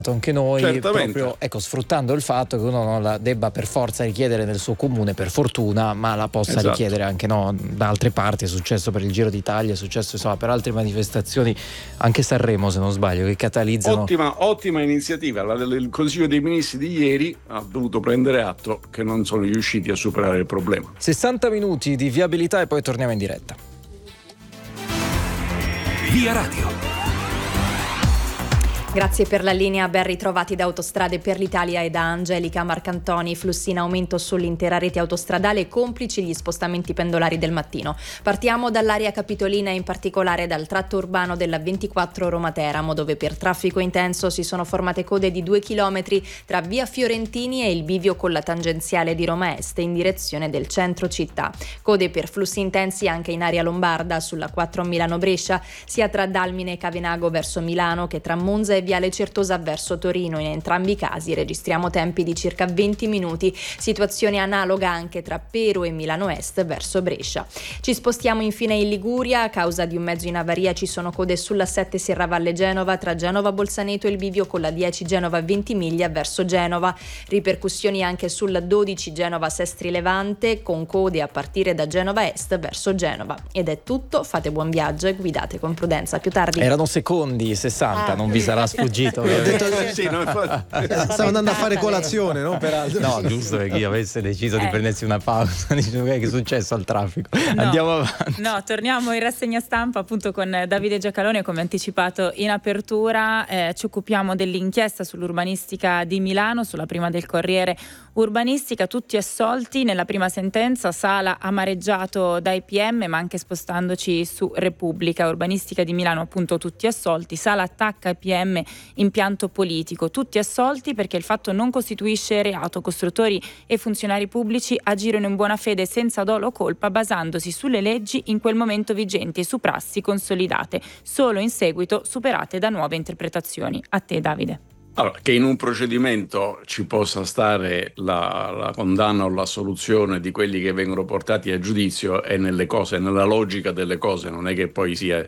anche noi, Certamente. proprio sfruttando il fatto che uno non la debba per forza richiedere nel suo comune, per fortuna, ma la possa richiedere anche da altre parti. È successo per il Giro d'Italia, è successo per altre manifestazioni, anche Sanremo se non sbaglio, che catalizzano. Ottima iniziativa. Il Consiglio dei Ministri di ieri ha dovuto prendere atto che non sono riusciti a superare il problema. 60 minuti di viabilità e poi torniamo in diretta. Via Radio. Grazie per la linea, ben ritrovati da Autostrade per l'Italia e da Angelica Marcantoni. Flussi in aumento sull'intera rete autostradale, complici gli spostamenti pendolari del mattino. Partiamo dall'area capitolina, in particolare dal tratto urbano della 24 Roma-Teramo, dove per traffico intenso si sono formate code di 2 chilometri tra via Fiorentini e il bivio con la tangenziale di Roma Est in direzione del centro città. Code per flussi intensi anche in area lombarda sulla 4 Milano-Brescia, sia tra Dalmine e Cavenago verso Milano che tra Monza e Viale Certosa verso Torino. In entrambi i casi registriamo tempi di circa 20 minuti, situazione analoga anche tra Pero e Milano Est verso Brescia. Ci spostiamo infine in Liguria. A causa di un mezzo in avaria ci sono code sulla 7 Serravalle Genova tra Genova Bolzaneto e il bivio con la 10 Genova Ventimiglia verso Genova. Ripercussioni anche sulla 12 Genova Sestri Levante, con code a partire da Genova Est verso Genova. Ed è tutto, fate buon viaggio e guidate con prudenza. Più tardi. Erano secondi 60, non vi sarà sfuggito. Stavo andando a fare colazione, no? Peraltro. No, giusto, che chi avesse deciso di prendersi una pausa. Dice, che è successo al traffico? No, andiamo avanti. No, torniamo in rassegna stampa appunto con Davide Giacalone. Come anticipato in apertura, ci occupiamo dell'inchiesta sull'urbanistica di Milano, sulla prima del Corriere Urbanistica. Tutti assolti nella prima sentenza. Sala amareggiato dai PM, ma anche spostandoci su Repubblica. Urbanistica di Milano, appunto, tutti assolti. Sala attacca ai PM, impianto politico, tutti assolti perché il fatto non costituisce reato. Costruttori e funzionari pubblici agirono in buona fede senza dolo o colpa, basandosi sulle leggi in quel momento vigenti e su prassi consolidate, solo in seguito superate da nuove interpretazioni. A te, Davide. Allora, che in un procedimento ci possa stare la condanna o l'assoluzione di quelli che vengono portati a giudizio è nelle cose, nella logica delle cose, non è che poi sia.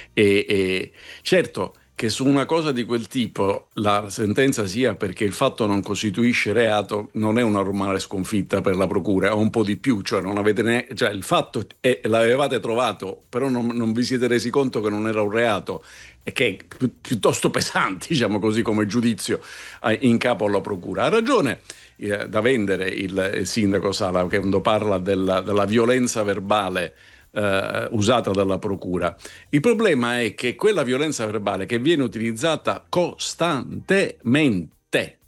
Certo che su una cosa di quel tipo la sentenza sia perché il fatto non costituisce reato non è una normale sconfitta per la procura, è un po' di più, cioè non avete cioè il fatto l'avevate trovato, però non vi siete resi conto che non era un reato, e che è piuttosto pesante, diciamo così, come giudizio in capo alla procura. Ha ragione da vendere il sindaco Sala quando parla della violenza verbale usata dalla procura. Il problema è che quella violenza verbale che viene utilizzata costantemente,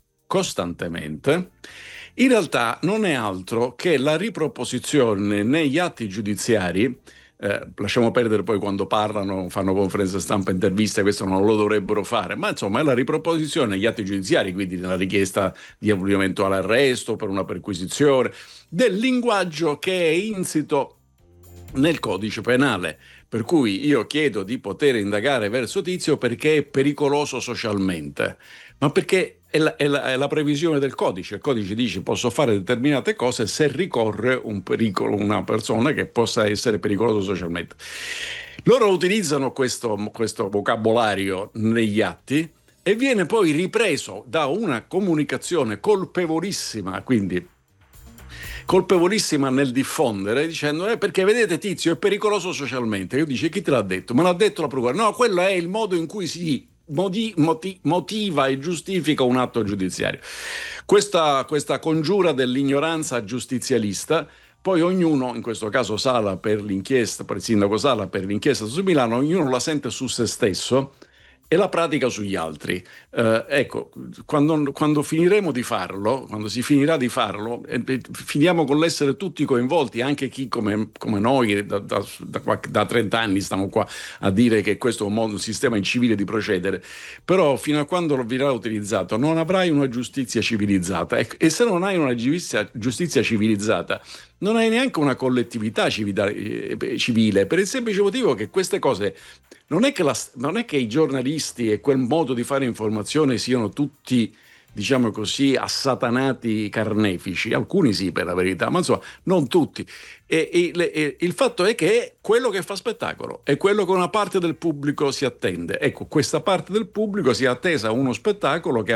in realtà non è altro che la riproposizione negli atti giudiziari. Lasciamo perdere poi quando parlano, fanno conferenze stampa, interviste, questo non lo dovrebbero fare, ma insomma è la riproposizione negli atti giudiziari, quindi nella richiesta di eventuale arresto per una perquisizione, del linguaggio che è insito nel codice penale, per cui io chiedo di poter indagare verso Tizio perché è pericoloso socialmente, ma perché è la previsione del codice. Il codice dice posso fare determinate cose se ricorre un pericolo, una persona che possa essere pericoloso socialmente. Loro utilizzano questo vocabolario negli atti e viene poi ripreso da una comunicazione colpevolissima, quindi colpevolissima nel diffondere, dicendo perché vedete Tizio è pericoloso socialmente. Io dice chi te l'ha detto? Me l'ha detto la procura. No, quello è il modo in cui si motiva e giustifica un atto giudiziario. Questa congiura dell'ignoranza giustizialista, poi ognuno, in questo caso Sala per l'inchiesta, per il sindaco Sala per l'inchiesta su Milano, ognuno la sente su se stesso e la pratica sugli altri. Ecco, quando finiremo di farlo, quando si finirà di farlo, finiamo con l'essere tutti coinvolti, anche chi come noi da 30 anni stiamo qua a dire che questo è un sistema incivile di procedere, però fino a quando lo verrà utilizzato non avrai una giustizia civilizzata, e se non hai una giustizia civilizzata non hai neanche una collettività civile, per il semplice motivo che queste cose non è che i giornalisti e quel modo di fare informazione siano tutti, diciamo così, assatanati carnefici. Alcuni sì, per la verità, ma insomma non tutti. E il fatto è che è quello che fa spettacolo, è quello che una parte del pubblico si attende. Ecco, questa parte del pubblico si è attesa a uno spettacolo che